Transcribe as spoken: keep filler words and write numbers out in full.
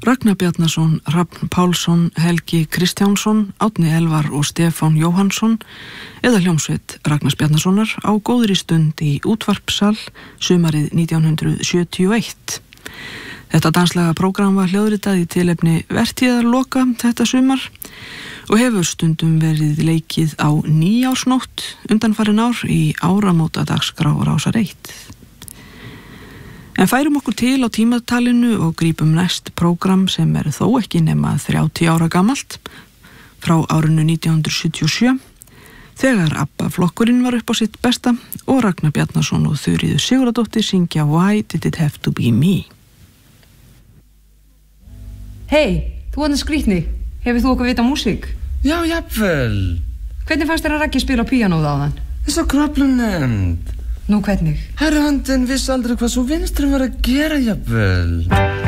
Ragnar Bjarnason, Hrafn Pálsson, Helgi Kristjánsson, Árni Elvar og Stefán Jóhannsson eða hljómsveit Ragnars Bjarnasonar á góðri stund í útvarpsal sumarið nítján hundruð sjötíu og eitt. Þetta danslega prógram var hljóðritað í tilefni vertíðarloka þetta sumar og hefur stundum verið leikið á nýársnótt undanfarin ár í áramótadagskrá Rásar eitt. En færum okkur til á tímatalinu og grípum næst prógram sem er þó ekki nema þrjátíu ára gamalt, frá árinu nítján hundruð sjötíu og sjö, þegar ABBA-flokkurinn var upp á sitt besta og Ragnar Bjarnason og Þuríður Sigurðardóttir syngja Why Did It Have To Be Me? Hei, þú ert skrýtni. Hefur þú okkur vita músík? Já, jafnvel. Hvernig fannst þér að Raggi spila píanóð á þann? Það er svo kröplunefnd. Nú, hvernig? Herra höndin vissi aldrei hvað svo vinstri var að gera, jafnvel.